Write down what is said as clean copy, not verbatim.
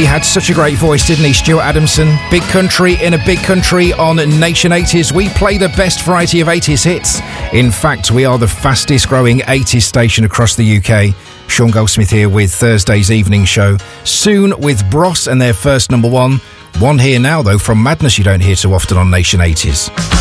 had such a great voice, didn't he, Stuart Adamson? Big Country in a Big Country on Nation 80s. We play the best variety of 80s hits. In fact, we are the fastest growing 80s station across the UK. Sean Goldsmith here with Thursday's evening show. Soon with Bros and their first number one. One here now, though, from Madness you don't hear too often on Nation 80s.